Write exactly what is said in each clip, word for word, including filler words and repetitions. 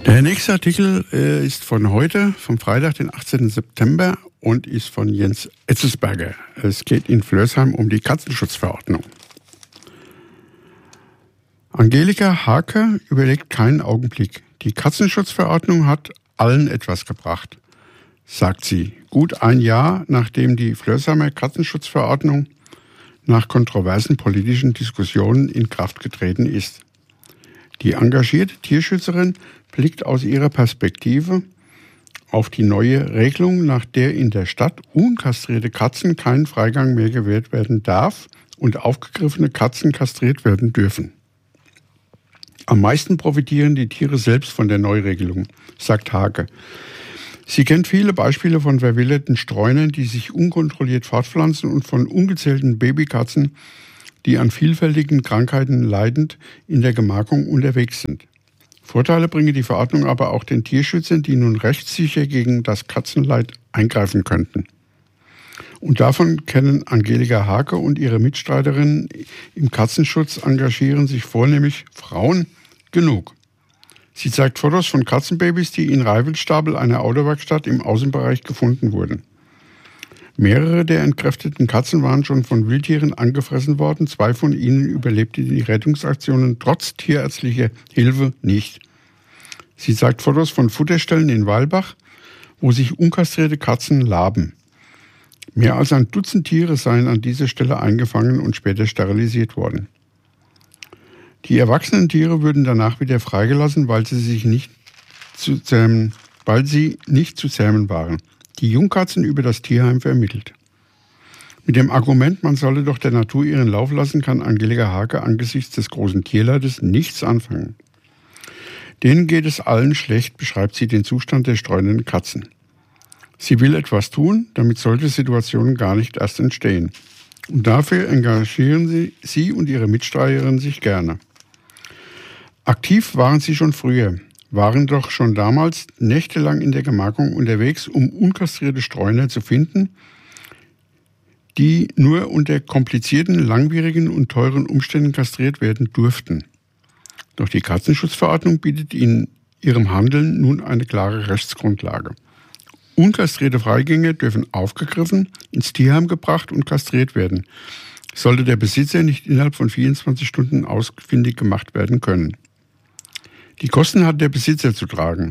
Der nächste Artikel äh, ist von heute, vom Freitag, den achtzehnten September und ist von Jens Etzelsberger. Es geht in Flörsheim um die Katzenschutzverordnung. Angelika Hake überlegt keinen Augenblick. Die Katzenschutzverordnung hat allen etwas gebracht, sagt sie. Gut ein Jahr, nachdem die Flörsheimer Katzenschutzverordnung nach kontroversen politischen Diskussionen in Kraft getreten ist. Die engagierte Tierschützerin blickt aus ihrer Perspektive auf die neue Regelung, nach der in der Stadt unkastrierte Katzen keinen Freigang mehr gewährt werden darf und aufgegriffene Katzen kastriert werden dürfen. Am meisten profitieren die Tiere selbst von der Neuregelung, sagt Hake. Sie kennt viele Beispiele von verwilderten Streunern, die sich unkontrolliert fortpflanzen, und von ungezählten Babykatzen, die an vielfältigen Krankheiten leidend in der Gemarkung unterwegs sind. Vorteile bringe die Verordnung aber auch den Tierschützern, die nun rechtssicher gegen das Katzenleid eingreifen könnten. Und davon kennen Angelika Hake und ihre Mitstreiterinnen im Katzenschutz engagieren sich vornehmlich Frauen genug. Sie zeigt Fotos von Katzenbabys, die in Reifelstapel einer Autowerkstatt im Außenbereich gefunden wurden. Mehrere der entkräfteten Katzen waren schon von Wildtieren angefressen worden. Zwei von ihnen überlebten die Rettungsaktionen trotz tierärztlicher Hilfe nicht. Sie zeigt Fotos von Futterstellen in Weilbach, wo sich unkastrierte Katzen laben. Mehr als ein Dutzend Tiere seien an dieser Stelle eingefangen und später sterilisiert worden. Die erwachsenen Tiere würden danach wieder freigelassen, weil sie sich nicht zu zähmen, weil sie nicht zu zähmen waren. Die Jungkatzen über das Tierheim vermittelt. Mit dem Argument, man solle doch der Natur ihren Lauf lassen, kann Angelika Hake angesichts des großen Tierleides nichts anfangen. Denen geht es allen schlecht, beschreibt sie den Zustand der streunenden Katzen. Sie will etwas tun, damit solche Situationen gar nicht erst entstehen. Und dafür engagieren sie, sie und ihre Mitstreiterinnen sich gerne. Aktiv waren sie schon früher, waren doch schon damals nächtelang in der Gemarkung unterwegs, um unkastrierte Streuner zu finden, die nur unter komplizierten, langwierigen und teuren Umständen kastriert werden durften. Doch die Katzenschutzverordnung bietet ihnen ihrem Handeln nun eine klare Rechtsgrundlage. Unkastrierte Freigänger dürfen aufgegriffen, ins Tierheim gebracht und kastriert werden, sollte der Besitzer nicht innerhalb von vierundzwanzig Stunden ausfindig gemacht werden können. Die Kosten hat der Besitzer zu tragen.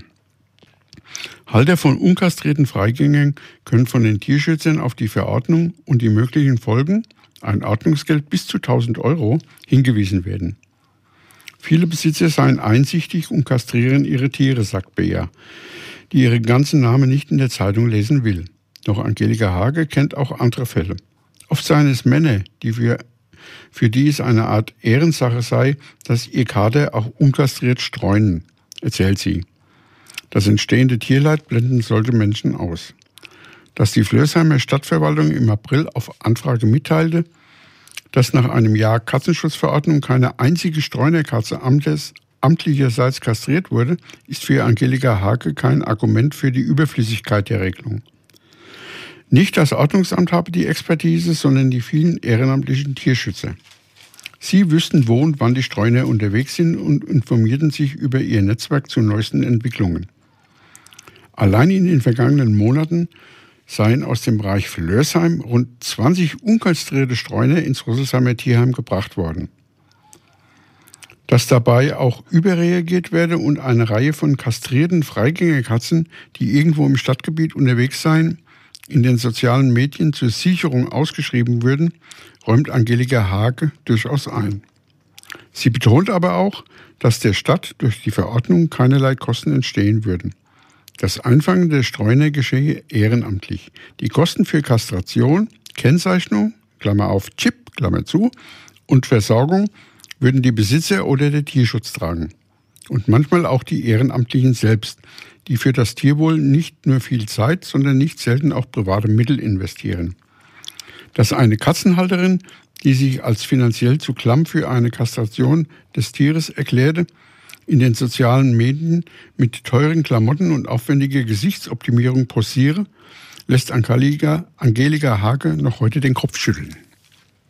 Halter von unkastrierten Freigängern können von den Tierschützern auf die Verordnung und die möglichen Folgen, ein Ordnungsgeld bis zu tausend Euro, hingewiesen werden. Viele Besitzer seien einsichtig und kastrieren ihre Tiere, sagt Bea, die ihren ganzen Namen nicht in der Zeitung lesen will. Doch Angelika Hake kennt auch andere Fälle. Oft seien es Männer, die für für die es eine Art Ehrensache sei, dass ihr Kater auch unkastriert streunen, erzählt sie. Das entstehende Tierleid blenden solche Menschen aus. Dass die Flörsheimer Stadtverwaltung im April auf Anfrage mitteilte, dass nach einem Jahr Katzenschutzverordnung keine einzige Streunerkatze amtes, amtlicherseits kastriert wurde, ist für Angelika Hake kein Argument für die Überflüssigkeit der Regelung. Nicht das Ordnungsamt habe die Expertise, sondern die vielen ehrenamtlichen Tierschützer. Sie wüssten, wo und wann die Streuner unterwegs sind und informierten sich über ihr Netzwerk zu neuesten Entwicklungen. Allein in den vergangenen Monaten seien aus dem Bereich Flörsheim rund zwanzig unkastrierte Streuner ins Rüsselsheimer Tierheim gebracht worden. Dass dabei auch überreagiert werde und eine Reihe von kastrierten Freigängerkatzen, die irgendwo im Stadtgebiet unterwegs seien, in den sozialen Medien zur Sicherung ausgeschrieben würden, räumt Angelika Hake durchaus ein. Sie betont aber auch, dass der Stadt durch die Verordnung keinerlei Kosten entstehen würden. Das Einfangen der Streuner geschehe ehrenamtlich. Die Kosten für Kastration, Kennzeichnung, Klammer auf Chip, Klammer zu, und Versorgung würden die Besitzer oder der Tierschutz tragen. Und manchmal auch die Ehrenamtlichen selbst, die für das Tierwohl nicht nur viel Zeit, sondern nicht selten auch private Mittel investieren. Dass eine Katzenhalterin, die sich als finanziell zu klamm für eine Kastration des Tieres erklärte, in den sozialen Medien mit teuren Klamotten und aufwendiger Gesichtsoptimierung posiere, lässt Angelika, Angelika Hake noch heute den Kopf schütteln.